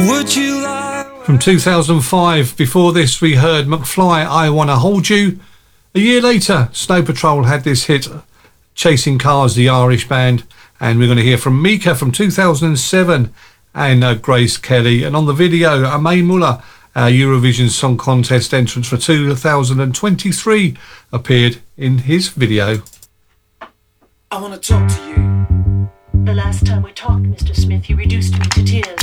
Would you lie? From 2005. Before this, we heard McFly, I Wanna Hold You. A year later, Snow Patrol had this hit, Chasing Cars, the Irish band. And we're going to hear from Mika from 2007 and Grace Kelly. And on the video, Amay Muller, our Eurovision Song Contest entrance for 2023, appeared in his video. I want to talk to you. The last time we talked, Mr. Smith, you reduced me to tears.